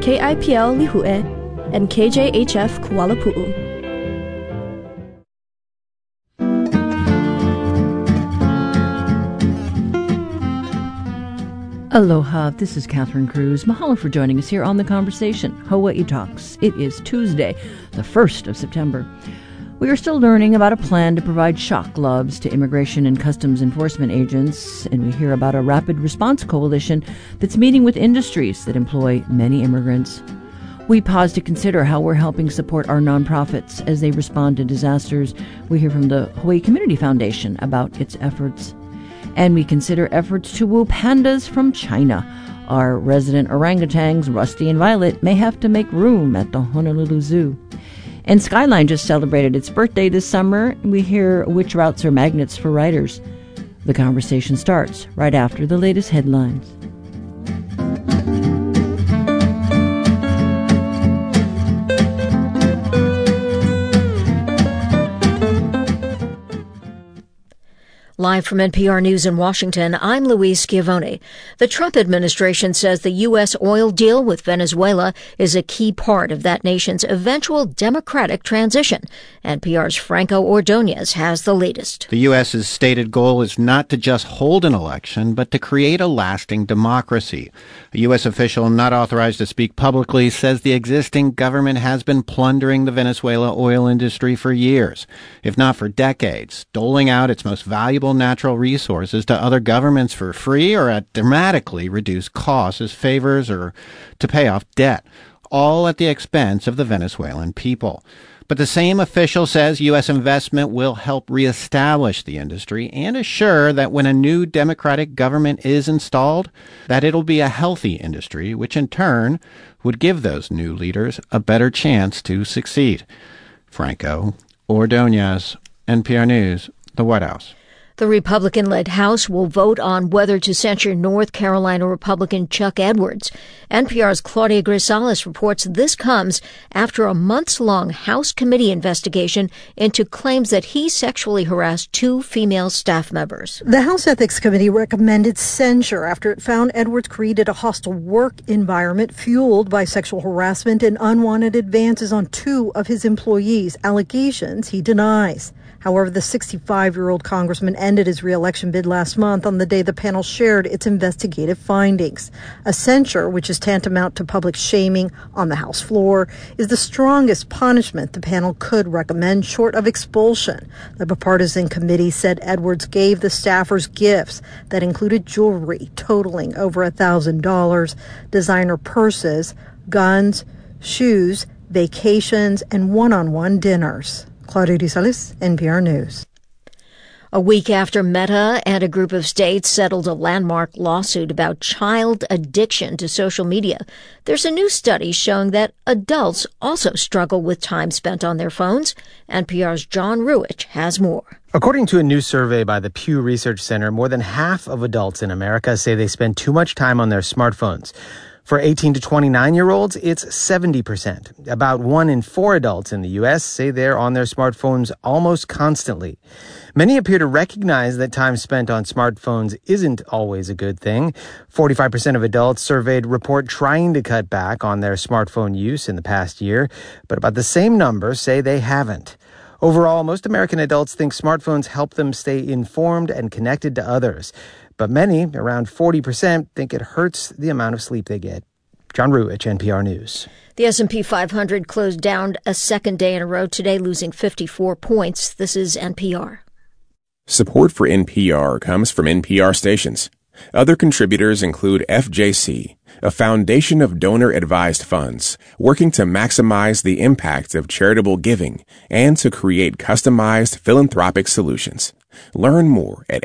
KIPL Lihue, and KJHF Kuala Pu'u. Aloha, this is Catherine Cruz. Mahalo for joining us here on The Conversation, Hawaii Talks. It is Tuesday, the 1st of September. We are still learning about a plan to provide shock gloves to immigration and customs enforcement agents, and we hear about a rapid response coalition that's meeting with industries that employ many immigrants. We pause to consider how we're helping support our nonprofits as they respond to disasters. We hear from the Hawaii Community Foundation about its efforts. And we consider efforts to woo pandas from China. Our resident orangutans, Rusty and Violet, may have to make room at the Honolulu Zoo. And Skyline just celebrated its birthday this summer. We hear which routes are magnets for riders. The conversation starts right after the latest headlines. Live from NPR News in Washington, I'm Louise Schiavone. The Trump administration says the U.S. oil deal with Venezuela is a key part of that nation's eventual democratic transition. NPR's Franco Ordonez has the latest. The U.S.'s stated goal is not to just hold an election, but to create a lasting democracy. A U.S. official not authorized to speak publicly says the existing government has been plundering the Venezuela oil industry for years, if not for decades, doling out its most valuable natural resources to other governments for free or at dramatically reduced costs as favors or to pay off debt, all at the expense of the Venezuelan people. But the same official says U.S. investment will help reestablish the industry and assure that when a new democratic government is installed, that it'll be a healthy industry, which in turn would give those new leaders a better chance to succeed. Franco Ordonez, NPR News, the White House. The Republican-led House will vote on whether to censure North Carolina Republican Chuck Edwards. NPR's Claudia Grisales reports this comes after a months-long House committee investigation into claims that he sexually harassed 2 female staff members. The House Ethics Committee recommended censure after it found Edwards created a hostile work environment fueled by sexual harassment and unwanted advances on 2 of his employees, allegations he denies. However, the 65-year-old congressman ended his re-election bid last month on the day the panel shared its investigative findings. A censure, which is tantamount to public shaming on the House floor, is the strongest punishment the panel could recommend short of expulsion. The bipartisan committee said Edwards gave the staffers gifts that included jewelry totaling over $1,000, designer purses, guns, shoes, vacations, and one-on-one dinners. Claudia Grisales, NPR News. A week after Meta and a group of states settled a landmark lawsuit about child addiction to social media, there's a new study showing that adults also struggle with time spent on their phones. NPR's John Ruich has more. According to a new survey by the Pew Research Center, more than half of adults in America say they spend too much time on their smartphones. For 18 to 29-year-olds, it's 70%. About 1 in 4 adults in the U.S. say they're on their smartphones almost constantly. Many appear to recognize that time spent on smartphones isn't always a good thing. 45% of adults surveyed report trying to cut back on their smartphone use in the past year, but about the same number say they haven't. Overall, most American adults think smartphones help them stay informed and connected to others. But many, around 40%, think it hurts the amount of sleep they get. John Ruich, NPR News. The S&P 500 closed down a second day in a row today, losing 54 points. This is NPR. Support for NPR comes from NPR stations. Other contributors include FJC, a foundation of donor-advised funds working to maximize the impact of charitable giving and to create customized philanthropic solutions. Learn more at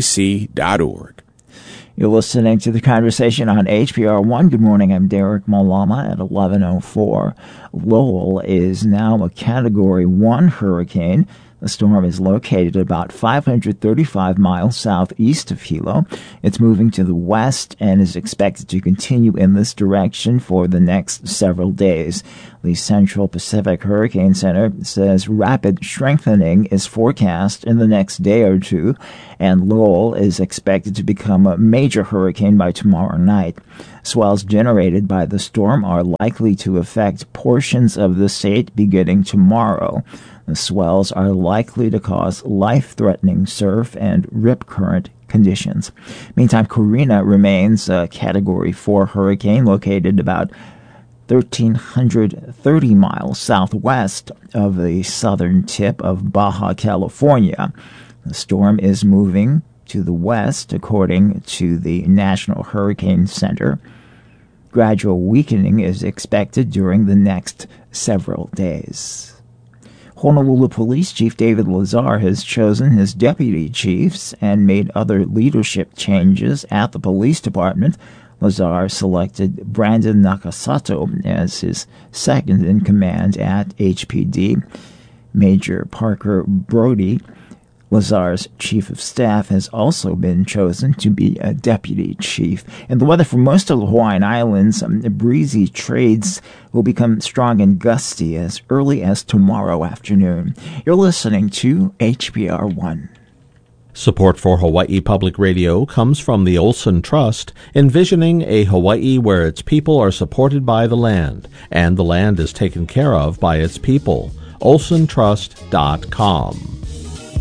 fjc.org. You're listening to The Conversation on HPR1. Good morning, I'm Derek Malama at 11:04. Lowell is now a Category 1 hurricane. The storm is located about 535 miles southeast of Hilo. It's moving to the west and is expected to continue in this direction for the next several days. The Central Pacific Hurricane Center says rapid strengthening is forecast in the next day or two, and Lowell is expected to become a major hurricane by tomorrow night. Swells generated by the storm are likely to affect portions of the state beginning tomorrow. The swells are likely to cause life-threatening surf and rip current conditions. Meantime, Corina remains a Category 4 hurricane located about 1,330 miles southwest of the southern tip of Baja California. The storm is moving to the west, according to the National Hurricane Center. Gradual weakening is expected during the next several days. Honolulu Police Chief David Lazar has chosen his deputy chiefs and made other leadership changes at the police department. Lazar selected Brandon Nakasato as his second in command at HPD. Major Parker Brody, Lazar's chief of staff, has also been chosen to be a deputy chief. And the weather for most of the Hawaiian Islands, breezy trades will become strong and gusty as early as tomorrow afternoon. You're listening to HPR 1. Support for Hawaii Public Radio comes from the Olson Trust, envisioning a Hawaii where its people are supported by the land, and the land is taken care of by its people. olsontrust.com.